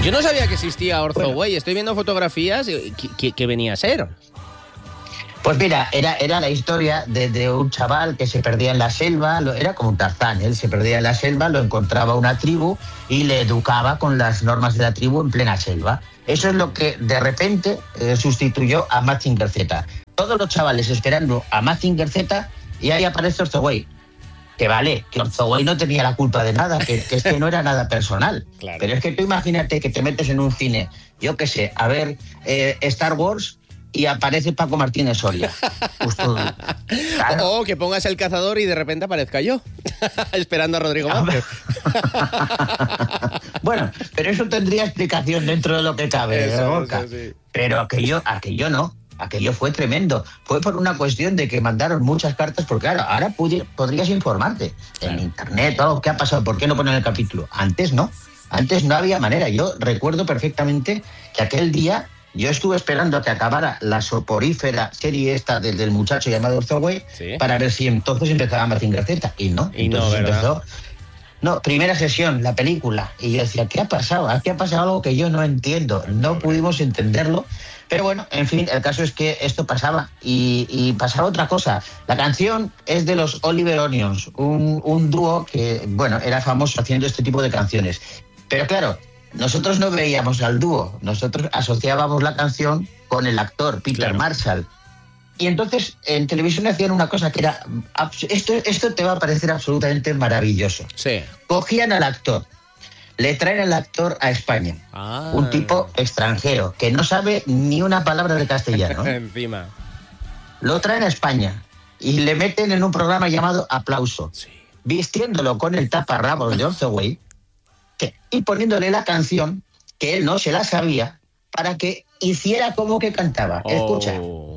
Yo no sabía que existía Orzo Way. Estoy viendo fotografías. ¿Qué venía a ser? Pues mira, era la historia de un chaval que se perdía en la selva, era como un Tarzán, él se perdía en la selva, lo encontraba una tribu y le educaba con las normas de la tribu en plena selva. Eso es lo que de repente sustituyó a Mazinger Z. Todos los chavales esperando a Mazinger Z y ahí aparece Orzo Way. Que vale, que Orzo Way no tenía la culpa de nada, que es que no era nada personal. Claro. Pero es que tú imagínate que te metes en un cine, yo qué sé, a ver Star Wars y aparece Paco Martínez Soria. Pues todo, claro. O que pongas El Cazador y de repente aparezca yo, esperando a Rodrigo Vázquez. Bueno, pero eso tendría explicación dentro de lo que cabe, Gorka. Eso sí. Pero aquello no. Aquello fue tremendo. Fue por una cuestión de que mandaron muchas cartas, porque claro, ahora podrías informarte en internet, todo qué ha pasado, por qué no ponen el capítulo. Antes no había manera. Yo recuerdo perfectamente que aquel día yo estuve esperando a que acabara la soporífera serie esta del muchacho llamado Orzo Way, ¿sí?, para ver si entonces empezaba Mazinger Z. Y no, entonces empezó. No, primera sesión, la película. Y yo decía, ¿qué ha pasado? Aquí ha pasado algo que yo no entiendo. No pudimos entenderlo. Pero bueno, en fin, el caso es que esto pasaba. Y pasaba otra cosa. La canción es de los Oliver Onions, un dúo que, bueno, era famoso haciendo este tipo de canciones. Pero claro, nosotros no veíamos al dúo. Nosotros asociábamos la canción con el actor, Peter Marshall. Y entonces en televisión hacían una cosa que era... Esto te va a parecer absolutamente maravilloso. Sí. Cogían al actor, le traen al actor a España. Un tipo extranjero que no sabe ni una palabra de castellano. Encima. Lo traen a España y le meten en un programa llamado Aplauso. Sí. Vistiéndolo con el taparrabos de Orzo Way y poniéndole la canción que él no se la sabía para que hiciera como que cantaba. Escucha.